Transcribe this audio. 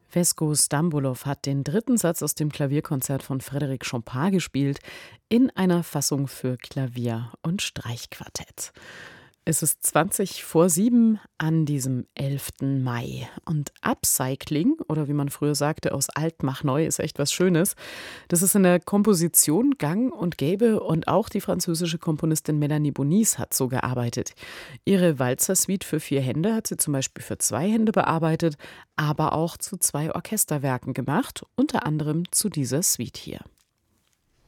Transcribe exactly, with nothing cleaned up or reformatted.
Vesco Stambulow hat den dritten Satz aus dem Klavierkonzert von Frédéric Chopin gespielt, in einer Fassung für Klavier und Streichquartett. Es ist zwanzig vor sieben an diesem elften Mai. Und Upcycling, oder wie man früher sagte, aus alt mach neu, ist echt was Schönes. Das ist in der Komposition gang und gäbe, und auch die französische Komponistin Melanie Bonis hat so gearbeitet. Ihre Walzer-Suite für vier Hände hat sie zum Beispiel für zwei Hände bearbeitet, aber auch zu zwei Orchesterwerken gemacht, unter anderem zu dieser Suite hier.